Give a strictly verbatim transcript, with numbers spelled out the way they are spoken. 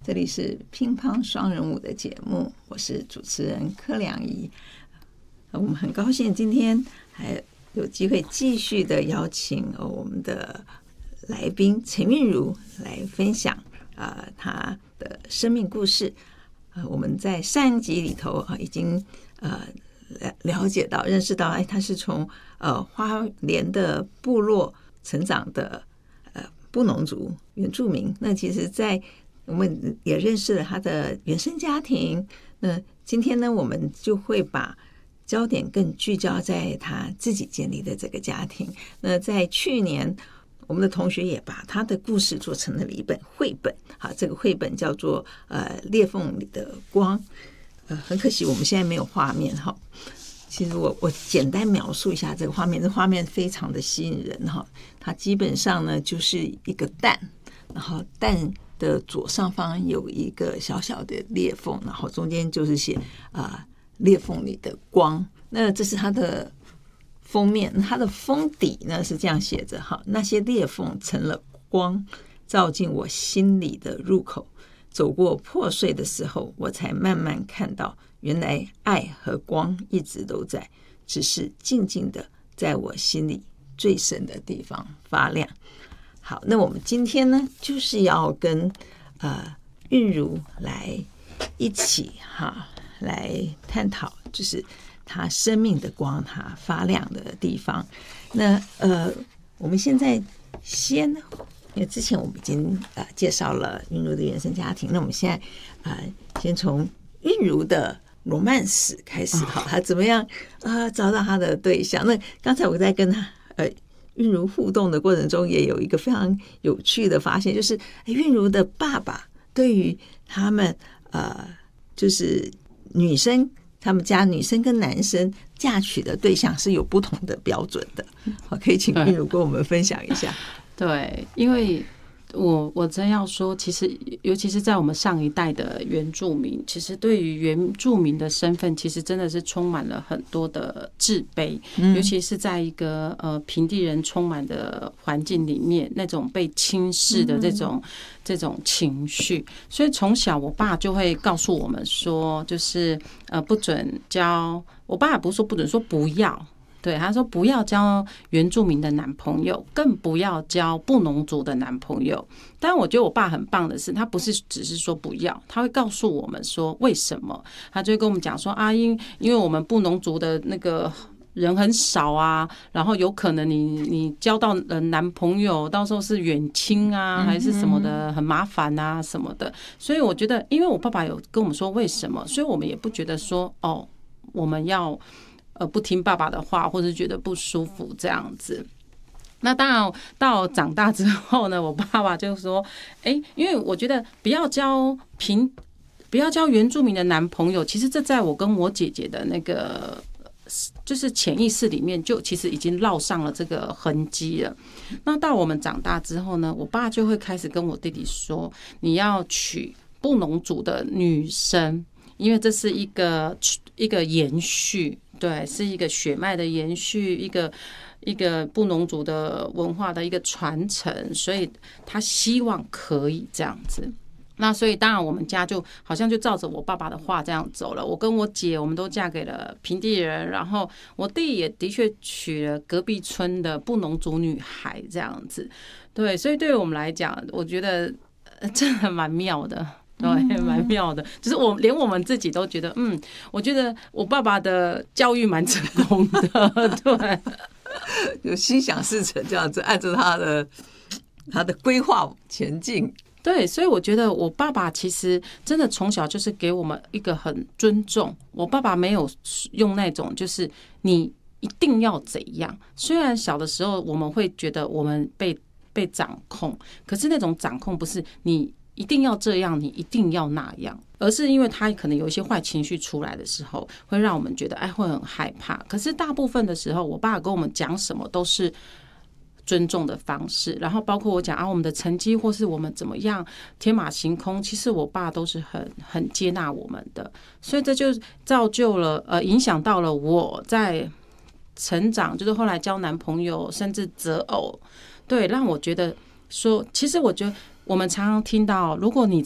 这里是乒乓双人舞的节目，我是主持人柯良仪。我们很高兴今天还有机会继续的邀请我们的来宾陈韵如来分享呃她的生命故事。呃，我们在上一集里头啊已经呃了解到、认识到，哎，她是从呃花莲的部落成长的呃布农族原住民。那其实，在我们也认识了她的原生家庭。那今天呢，我们就会把焦点更聚焦在她自己建立的这个家庭。那在去年，我们的同学也把他的故事做成了一本绘本。好，这个绘本叫做呃裂缝里的光。呃，很可惜我们现在没有画面哈。其实我我简单描述一下这个画面，这画面非常的吸引人哈。它基本上呢就是一个蛋，然后蛋的左上方有一个小小的裂缝，然后中间就是写啊、呃、裂缝里的光。那这是它的封面，它的封底呢是这样写着哈：那些裂缝成了光，照进我心里的入口。走过破碎的时候，我才慢慢看到，原来爱和光一直都在，只是静静的在我心里最深的地方发亮。好，那我们今天呢，就是要跟呃韵如来一起哈来探讨，就是他生命的光，他发亮的地方。那呃，我们现在先。因为之前我们已经呃介绍了韵如的原生家庭，那我们现在呃先从韵如的罗曼史开始哈，他怎么样呃找到他的对象？那刚才我在跟他呃韵如互动的过程中，也有一个非常有趣的发现，就是韵如的爸爸对于他们呃就是女生，他们家女生跟男生嫁娶的对象是有不同的标准的。好，可以请韵如跟我们分享一下。 对，因为我我真要说，其实尤其是在我们上一代的原住民，其实对于原住民的身份，其实真的是充满了很多的自卑，嗯、尤其是在一个呃平地人充满的环境里面，那种被轻视的这种、嗯、这种情绪，所以从小我爸就会告诉我们说，就是呃不准交，我爸也不是说不准，说不要。对，他说不要交原住民的男朋友，更不要交布农族的男朋友。但我觉得我爸很棒的是，他不是只是说不要，他会告诉我们说为什么。他就会跟我们讲说啊，因因为我们布农族的那个人很少啊，然后有可能你你交到男朋友，到时候是远亲啊，还是什么的，很麻烦啊什么的。所以我觉得，因为我爸爸有跟我们说为什么，所以我们也不觉得说哦，我们要。呃，不听爸爸的话，或者觉得不舒服这样子。那当然，到长大之后呢，我爸爸就说：“哎、欸，因为我觉得不要交平，不要交原住民的男朋友。其实这在我跟我姐姐的那个就是潜意识里面，就其实已经烙上了这个痕迹了。那到我们长大之后呢，我爸就会开始跟我弟弟说：你要娶布农族的女生，因为这是一个一个延续。”对，是一个血脉的延续，一个一个布农族的文化的一个传承，所以他希望可以这样子。那所以当然我们家就好像就照着我爸爸的话这样走了。我跟我姐我们都嫁给了平地人，然后我弟也的确娶了隔壁村的布农族女孩这样子。对，所以对于我们来讲，我觉得真的蛮妙的。对，蛮妙的，就是我连我们自己都觉得，嗯，我觉得我爸爸的教育蛮成功的，对， 有心想事成这样子，按照他的他的规划前进。 对，所以我觉得我爸爸其实真的从小就是给我们一个很尊重。我爸爸没有用那种就是你一定要怎样，虽然小的时候我们会觉得我们被被掌控，可是那种掌控不是你。一定要这样，你一定要那样，而是因为他可能有一些坏情绪出来的时候，会让我们觉得哎，会很害怕。可是大部分的时候，我爸跟我们讲什么都是尊重的方式，然后包括我讲啊，我们的成绩或是我们怎么样天马行空，其实我爸都是很很接纳我们的，所以这就造就了呃，影响到了我在成长，就是后来交男朋友，甚至择偶，对，让我觉得说，其实我觉得。我们常常听到，如果你